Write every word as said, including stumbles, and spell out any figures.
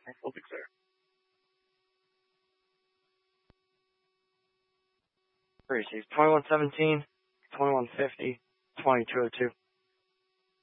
Celtic, sir. Receive twenty-one seventeen, twenty-one fifty, twenty-two oh two.